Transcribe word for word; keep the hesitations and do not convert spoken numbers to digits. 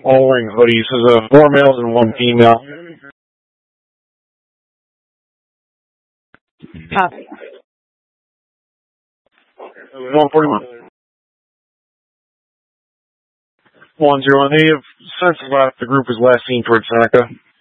all wearing hoodies. There's uh, four males and one female. Copy. one forty-one. one zero. And they have since left. The group was last seen towards Seneca.